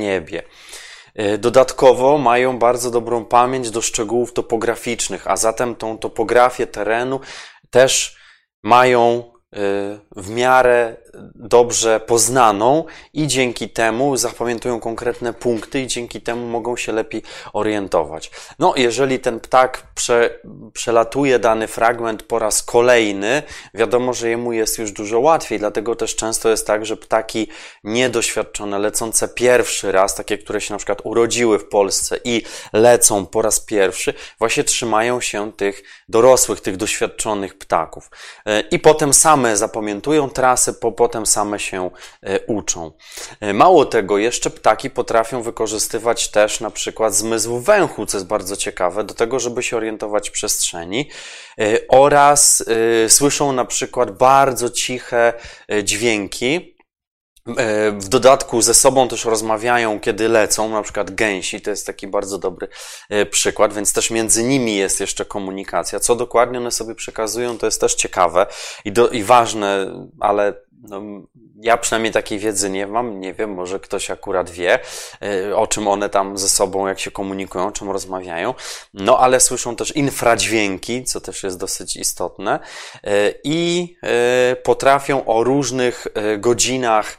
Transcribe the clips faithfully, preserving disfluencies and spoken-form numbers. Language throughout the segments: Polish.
niebie. Dodatkowo mają bardzo dobrą pamięć do szczegółów topograficznych, a zatem tą topografię terenu też mają w miarę dobrze poznaną i dzięki temu zapamiętują konkretne punkty i dzięki temu mogą się lepiej orientować. No, jeżeli ten ptak prze, przelatuje dany fragment po raz kolejny, wiadomo, że jemu jest już dużo łatwiej, dlatego też często jest tak, że ptaki niedoświadczone, lecące pierwszy raz, takie, które się na przykład urodziły w Polsce i lecą po raz pierwszy, właśnie trzymają się tych dorosłych, tych doświadczonych ptaków. I potem same zapamiętują trasę, po potem same się uczą. Mało tego, jeszcze ptaki potrafią wykorzystywać też na przykład zmysł węchu, co jest bardzo ciekawe, do tego, żeby się orientować w przestrzeni, oraz słyszą na przykład bardzo ciche dźwięki. W dodatku ze sobą też rozmawiają, kiedy lecą, na przykład gęsi, to jest taki bardzo dobry przykład, więc też między nimi jest jeszcze komunikacja. Co dokładnie one sobie przekazują, to jest też ciekawe i, do, i ważne, ale no, ja przynajmniej takiej wiedzy nie mam, nie wiem, może ktoś akurat wie, o czym one tam ze sobą, jak się komunikują, o czym rozmawiają, no ale słyszą też infradźwięki, co też jest dosyć istotne i potrafią o różnych godzinach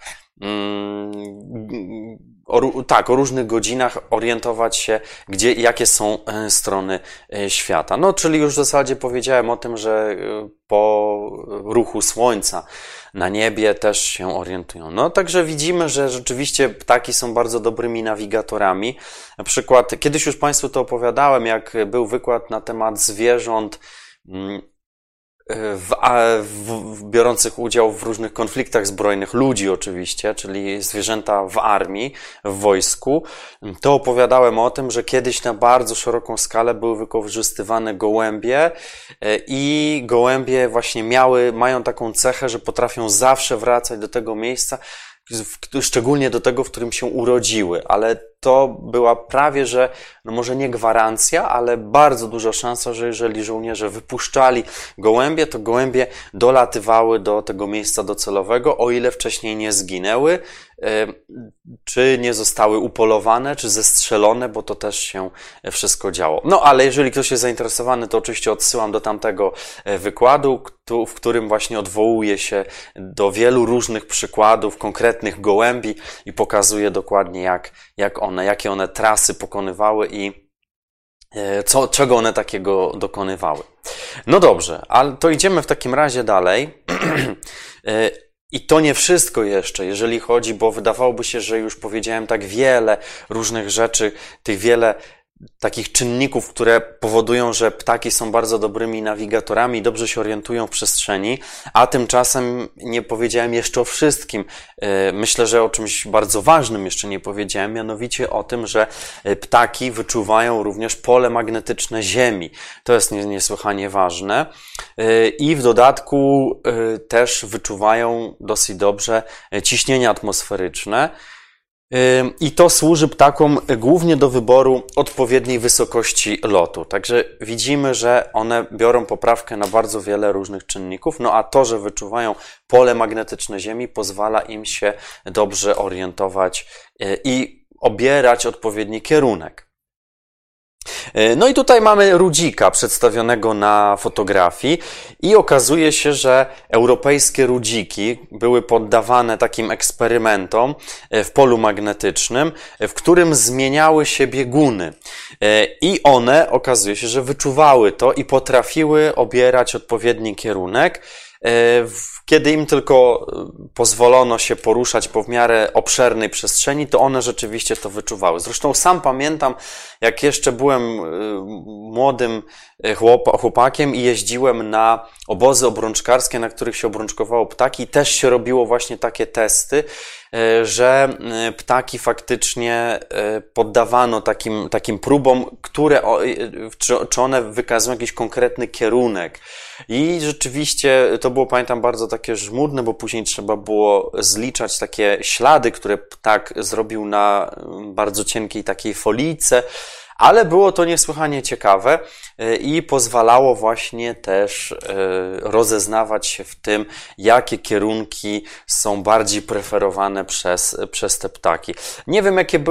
O, tak, o różnych godzinach orientować się, gdzie, jakie są strony świata. No, czyli już w zasadzie powiedziałem o tym, że po ruchu słońca na niebie też się orientują. No, także widzimy, że rzeczywiście ptaki są bardzo dobrymi nawigatorami. Na przykład, kiedyś już Państwu to opowiadałem, jak był wykład na temat zwierząt W, w, w, biorących udział w różnych konfliktach zbrojnych, ludzi oczywiście, czyli zwierzęta w armii, w wojsku, to opowiadałem o tym, że kiedyś na bardzo szeroką skalę były wykorzystywane gołębie i gołębie właśnie miały, mają taką cechę, że potrafią zawsze wracać do tego miejsca, szczególnie do tego, w którym się urodziły, ale to była prawie, że, no może nie gwarancja, ale bardzo duża szansa, że jeżeli żołnierze wypuszczali gołębie, to gołębie dolatywały do tego miejsca docelowego, o ile wcześniej nie zginęły, czy nie zostały upolowane, czy zestrzelone, bo to też się wszystko działo. No, ale jeżeli ktoś jest zainteresowany, to oczywiście odsyłam do tamtego wykładu, w którym właśnie odwołuje się do wielu różnych przykładów konkretnych gołębi i pokazuje dokładnie, jak, jak one, jakie one trasy pokonywały i co, czego one takiego dokonywały. No dobrze, ale to idziemy w takim razie dalej. I to nie wszystko jeszcze, jeżeli chodzi, bo wydawałoby się, że już powiedziałem tak wiele różnych rzeczy, tych wiele takich czynników, które powodują, że ptaki są bardzo dobrymi nawigatorami i dobrze się orientują w przestrzeni, a tymczasem nie powiedziałem jeszcze o wszystkim. Myślę, że o czymś bardzo ważnym jeszcze nie powiedziałem, mianowicie o tym, że ptaki wyczuwają również pole magnetyczne Ziemi. To jest niesłychanie ważne i w dodatku też wyczuwają dosyć dobrze ciśnienia atmosferyczne. I to służy ptakom głównie do wyboru odpowiedniej wysokości lotu. Także widzimy, że one biorą poprawkę na bardzo wiele różnych czynników, no a to, że wyczuwają pole magnetyczne Ziemi, pozwala im się dobrze orientować i obierać odpowiedni kierunek. No i tutaj mamy rudzika przedstawionego na fotografii i okazuje się, że europejskie rudziki były poddawane takim eksperymentom w polu magnetycznym, w którym zmieniały się bieguny i one, okazuje się, że wyczuwały to i potrafiły obierać odpowiedni kierunek, kiedy im tylko pozwolono się poruszać po w miarę obszernej przestrzeni, to one rzeczywiście to wyczuwały. Zresztą sam pamiętam, jak jeszcze byłem młodym chłopakiem i jeździłem na obozy obrączkarskie, na których się obrączkowało ptaki, też się robiło właśnie takie testy, że ptaki faktycznie poddawano takim, takim próbom, które, czy one wykazują jakiś konkretny kierunek. I rzeczywiście to było, pamiętam, bardzo takie żmudne, bo później trzeba było zliczać takie ślady, które ptak zrobił na bardzo cienkiej takiej folijce, ale było to niesłychanie ciekawe i pozwalało właśnie też rozeznawać się w tym, jakie kierunki są bardziej preferowane przez, przez te ptaki. Nie wiem, jakie były